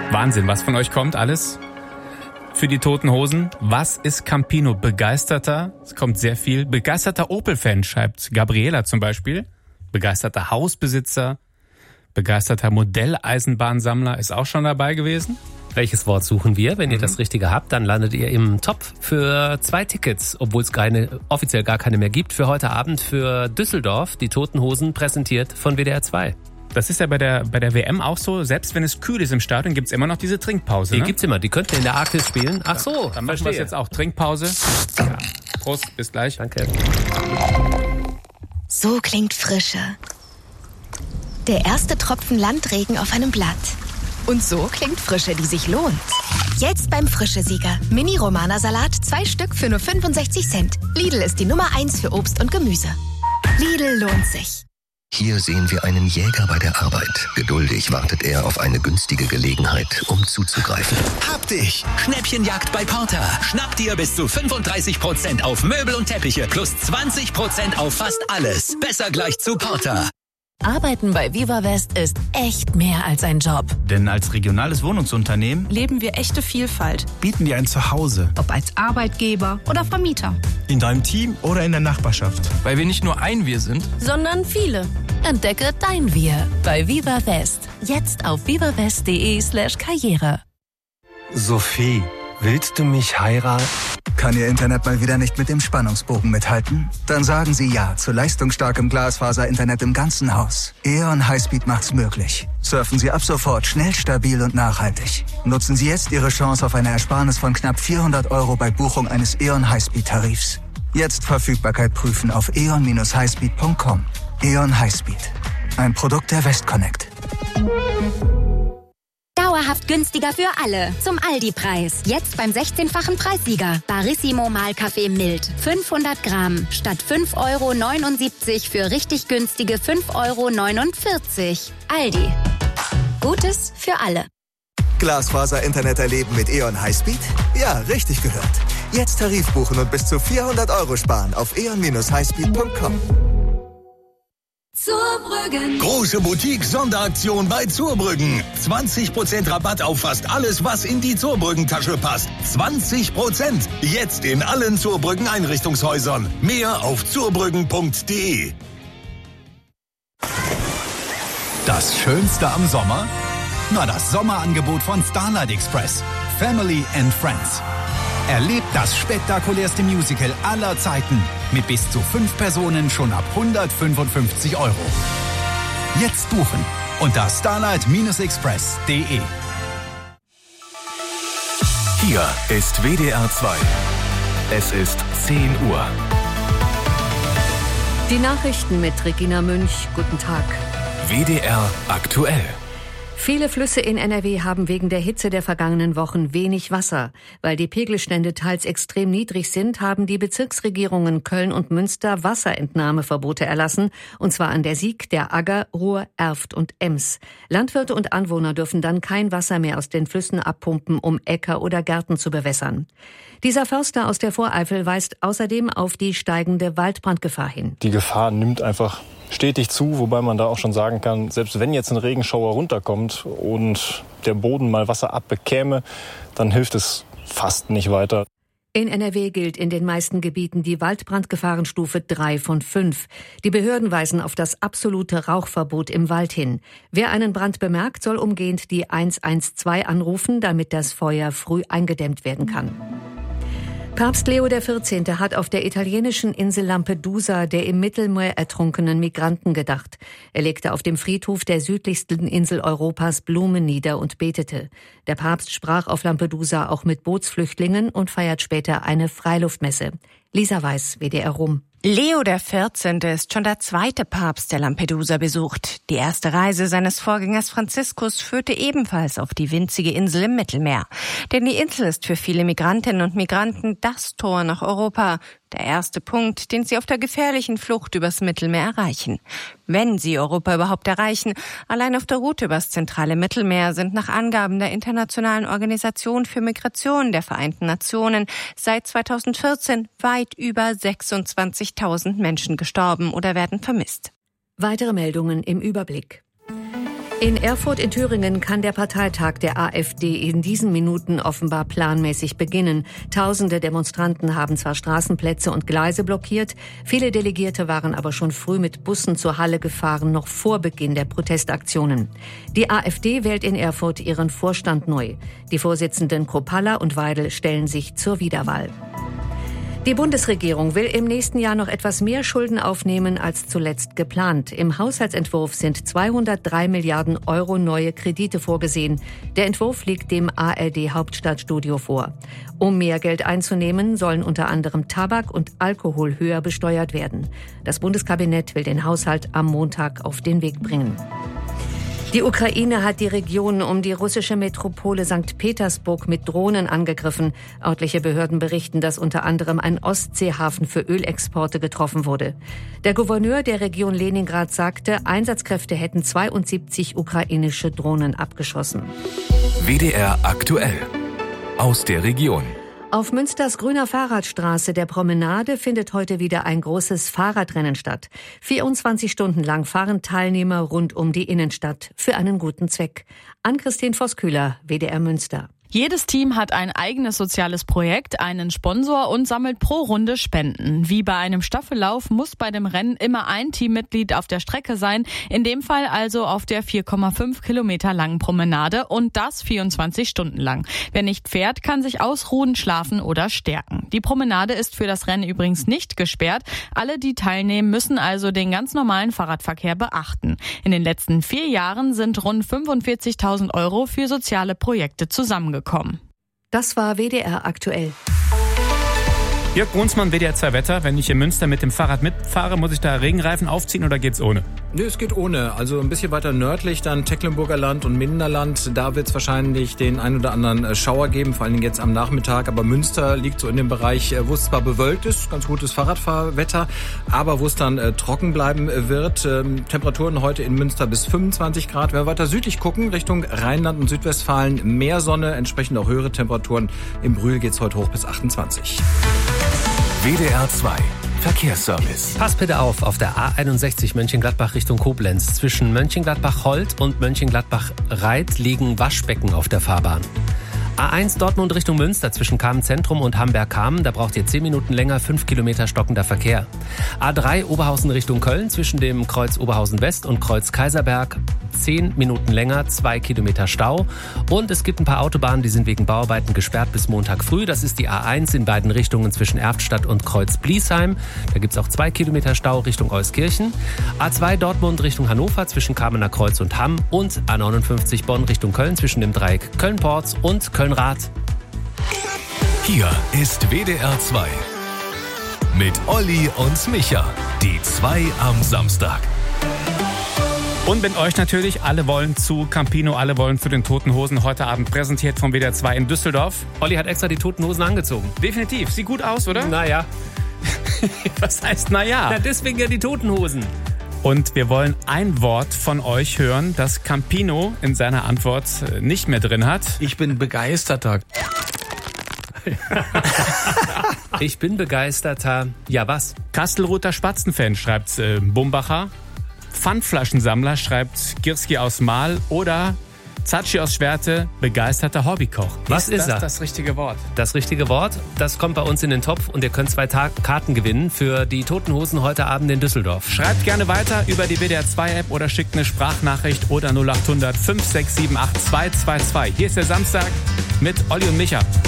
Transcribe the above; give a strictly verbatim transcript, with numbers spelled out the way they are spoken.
Wahnsinn, was von euch kommt alles für die Toten Hosen. Was ist Campino? Begeisterter, es kommt sehr viel. Begeisterter Opel-Fan, schreibt Gabriela zum Beispiel. Begeisterter Hausbesitzer, begeisterter Modelleisenbahnsammler ist auch schon dabei gewesen. Welches Wort suchen wir? Wenn ihr Mhm. das Richtige habt, dann landet ihr im Topf für zwei Tickets, obwohl es keine, offiziell gar keine mehr gibt, für heute Abend für Düsseldorf, die Toten Hosen, präsentiert von W D R zwei. Das ist ja bei der, bei der W M auch so. Selbst wenn es kühl ist im Stadion, gibt's immer noch diese Trinkpause. Die ne? gibt's immer. Die könnten in der Arktis spielen. Ach so, Dann machen wir es jetzt auch. Trinkpause. Ja. Prost, bis gleich. Danke. So klingt Frische. Der erste Tropfen Landregen auf einem Blatt. Und so klingt Frische, die sich lohnt. Jetzt beim Frische-Sieger. Mini-Romana-Salat, zwei Stück für nur fünfundsechzig Cent. Lidl ist die Nummer eins für Obst und Gemüse. Lidl lohnt sich. Hier sehen wir einen Jäger bei der Arbeit. Geduldig wartet er auf eine günstige Gelegenheit, um zuzugreifen. Hab dich! Schnäppchenjagd bei Porter. Schnapp dir bis zu fünfunddreißig Prozent auf Möbel und Teppiche plus zwanzig Prozent auf fast alles. Besser gleich zu Porter. Arbeiten bei Viva West ist echt mehr als ein Job. Denn als regionales Wohnungsunternehmen leben wir echte Vielfalt. bieten wir ein Zuhause. Ob als Arbeitgeber oder Vermieter. In deinem Team oder in der Nachbarschaft. Weil wir nicht nur ein Wir sind, Sondern viele. Entdecke dein Wir bei Viva West. Jetzt auf vivawest.de slash karriere. Sophie, willst du mich heiraten? Kann Ihr Internet mal wieder nicht mit dem Spannungsbogen mithalten? Dann sagen Sie Ja zu leistungsstarkem Glasfaser-Internet im ganzen Haus. E O N Highspeed macht's möglich. Surfen Sie ab sofort schnell, stabil und nachhaltig. Nutzen Sie jetzt Ihre Chance auf eine Ersparnis von knapp vierhundert Euro bei Buchung eines E O N Highspeed-Tarifs. Jetzt Verfügbarkeit prüfen auf e o n dash highspeed punkt com. E O N Highspeed. Ein Produkt der Westconnect. Dauerhaft günstiger für alle. Zum Aldi-Preis. Jetzt beim sechzehnfachen Preissieger. Barissimo Mahlkaffee mild. fünfhundert Gramm. Statt fünf Euro neunundsiebzig für richtig günstige fünf Euro neunundvierzig. Aldi. Gutes für alle. Glasfaser-Internet erleben mit E O N Highspeed? Ja, richtig gehört. Jetzt Tarif buchen und bis zu vierhundert Euro sparen auf e o n dash highspeed punkt com. Zurbrüggen. Große Boutique-Sonderaktion bei Zurbrüggen. zwanzig Prozent Rabatt auf fast alles, was in die Zurbrüggen-Tasche passt. zwanzig Prozent. Jetzt in allen Zurbrüggen-Einrichtungshäusern. Mehr auf zurbrüggen punkt de. Das Schönste am Sommer? Na, das Sommerangebot von Starlight Express. Family and Friends. Erlebt das spektakulärste Musical aller Zeiten mit bis zu fünf Personen schon ab hundertfünfundfünfzig Euro. Jetzt buchen unter starlight express punkt de. Hier ist W D R zwei. Es ist zehn Uhr. Die Nachrichten mit Regina Münch. Guten Tag. W D R aktuell. Viele Flüsse in N R W haben wegen der Hitze der vergangenen Wochen wenig Wasser. Weil die Pegelstände teils extrem niedrig sind, haben die Bezirksregierungen Köln und Münster Wasserentnahmeverbote erlassen, und zwar an der Sieg, der Agger, Ruhr, Erft und Ems. Landwirte und Anwohner dürfen dann kein Wasser mehr aus den Flüssen abpumpen, um Äcker oder Gärten zu bewässern. Dieser Förster aus der Voreifel weist außerdem auf die steigende Waldbrandgefahr hin. Die Gefahr nimmt einfach stetig zu, wobei man da auch schon sagen kann, selbst wenn jetzt ein Regenschauer runterkommt und der Boden mal Wasser abbekäme, dann hilft es fast nicht weiter. In N R W gilt in den meisten Gebieten die Waldbrandgefahrenstufe drei von fünf. Die Behörden weisen auf das absolute Rauchverbot im Wald hin. Wer einen Brand bemerkt, soll umgehend die eins eins zwei anrufen, damit das Feuer früh eingedämmt werden kann. Papst Leo der Vierzehnte hat auf der italienischen Insel Lampedusa der im Mittelmeer ertrunkenen Migranten gedacht. Er legte auf dem Friedhof der südlichsten Insel Europas Blumen nieder und betete. Der Papst sprach auf Lampedusa auch mit Bootsflüchtlingen und feiert später eine Freiluftmesse. Lisa Weiß, W D R Rom. Leo der Vierzehnte ist schon der zweite Papst, der Lampedusa besucht. Die erste Reise seines Vorgängers Franziskus führte ebenfalls auf die winzige Insel im Mittelmeer. Denn die Insel ist für viele Migrantinnen und Migranten das Tor nach Europa. Der erste Punkt, den sie auf der gefährlichen Flucht übers Mittelmeer erreichen. Wenn sie Europa überhaupt erreichen, allein auf der Route übers zentrale Mittelmeer sind nach Angaben der Internationalen Organisation für Migration der Vereinten Nationen seit zweitausendvierzehn weit über sechsundzwanzigtausend Menschen gestorben oder werden vermisst. Weitere Meldungen im Überblick. In Erfurt in Thüringen kann der Parteitag der AfD in diesen Minuten offenbar planmäßig beginnen. Tausende Demonstranten haben zwar Straßenplätze und Gleise blockiert, viele Delegierte waren aber schon früh mit Bussen zur Halle gefahren, noch vor Beginn der Protestaktionen. Die AfD wählt in Erfurt ihren Vorstand neu. Die Vorsitzenden Kropalla und Weidel stellen sich zur Wiederwahl. Die Bundesregierung will im nächsten Jahr noch etwas mehr Schulden aufnehmen als zuletzt geplant. Im Haushaltsentwurf sind zweihundertdrei Milliarden Euro neue Kredite vorgesehen. Der Entwurf liegt dem A R D-Hauptstadtstudio vor. Um mehr Geld einzunehmen, sollen unter anderem Tabak und Alkohol höher besteuert werden. Das Bundeskabinett will den Haushalt am Montag auf den Weg bringen. Die Ukraine hat die Region um die russische Metropole Sankt Petersburg mit Drohnen angegriffen. Örtliche Behörden berichten, dass unter anderem ein Ostseehafen für Ölexporte getroffen wurde. Der Gouverneur der Region Leningrad sagte, Einsatzkräfte hätten zweiundsiebzig ukrainische Drohnen abgeschossen. W D R aktuell aus der Region. Auf Münsters grüner Fahrradstraße der Promenade findet heute wieder ein großes Fahrradrennen statt. vierundzwanzig Stunden lang fahren Teilnehmer rund um die Innenstadt für einen guten Zweck. Ann-Christine Vosskühler, W D R Münster. Jedes Team hat ein eigenes soziales Projekt, einen Sponsor und sammelt pro Runde Spenden. Wie bei einem Staffellauf muss bei dem Rennen immer ein Teammitglied auf der Strecke sein, in dem Fall also auf der vier Komma fünf Kilometer langen Promenade und das vierundzwanzig Stunden lang. Wer nicht fährt, kann sich ausruhen, schlafen oder stärken. Die Promenade ist für das Rennen übrigens nicht gesperrt. Alle, die teilnehmen, müssen also den ganz normalen Fahrradverkehr beachten. In den letzten vier Jahren sind rund fünfundvierzigtausend Euro für soziale Projekte zusammengekommen. Das war W D R aktuell. Jörg Brunsmann, W D R zwei Wetter. Wenn ich in Münster mit dem Fahrrad mitfahre, muss ich da Regenreifen aufziehen oder geht's ohne? Nö, es geht ohne. Also ein bisschen weiter nördlich, dann Tecklenburger Land und Minderland. Da wird es wahrscheinlich den ein oder anderen Schauer geben, vor allen Dingen jetzt am Nachmittag. Aber Münster liegt so in dem Bereich, wo es zwar bewölkt ist, ganz gutes Fahrradfahrwetter, aber wo es dann äh, trocken bleiben wird. Ähm, Temperaturen heute in Münster bis fünfundzwanzig Grad. Wenn wir weiter südlich gucken, Richtung Rheinland und Südwestfalen, mehr Sonne, entsprechend auch höhere Temperaturen. Im Brühl geht's heute hoch bis achtundzwanzig. W D R zwei Verkehrsservice. Pass bitte auf, auf der A einundsechzig Mönchengladbach Richtung Koblenz. Zwischen Mönchengladbach-Holt und Mönchengladbach-Reit liegen Waschbecken auf der Fahrbahn. A eins Dortmund Richtung Münster zwischen Kamen-Zentrum und Hamberg-Kamen. Da braucht ihr zehn Minuten länger, fünf Kilometer stockender Verkehr. A drei Oberhausen Richtung Köln zwischen dem Kreuz Oberhausen West und Kreuz Kaiserberg. zehn Minuten länger, zwei Kilometer Stau. Und es gibt ein paar Autobahnen, die sind wegen Bauarbeiten gesperrt bis Montag früh. Das ist die A eins in beiden Richtungen zwischen Erftstadt und Kreuz Bliesheim. Da gibt es auch zwei Kilometer Stau Richtung Euskirchen. A zwei Dortmund Richtung Hannover zwischen Kamener Kreuz und Hamm. Und A neunundfünfzig Bonn Richtung Köln zwischen dem Dreieck Köln-Porz und Köln-Rath. Hier ist W D R zwei mit Olli und Micha. Die zwei am Samstag. Und mit euch natürlich, alle wollen zu Campino, alle wollen zu den Toten Hosen. Heute Abend präsentiert vom W D R zwei in Düsseldorf. Olli hat extra die Toten Hosen angezogen. Definitiv, sieht gut aus, oder? Naja. Was heißt naja? Na, deswegen ja die Toten Hosen. Und wir wollen ein Wort von euch hören, das Campino in seiner Antwort nicht mehr drin hat. Ich bin begeisterter. Ich bin begeisterter. Ja, was? Kastelruther Spatzenfan, schreibt äh, Bumbacher. Pfandflaschensammler, schreibt Girski aus Mahl. Oder Zatschi aus Schwerte, begeisterter Hobbykoch. Was ist, ist das er? das richtige Wort? Das richtige Wort, das kommt bei uns in den Topf und ihr könnt zwei Tag- Karten gewinnen für die Toten Hosen heute Abend in Düsseldorf. Schreibt gerne weiter über die W D R zwei App oder schickt eine Sprachnachricht oder null acht hundert fünf sechs sieben acht zwei zwei zwei. Hier ist der Samstag mit Olli und Micha.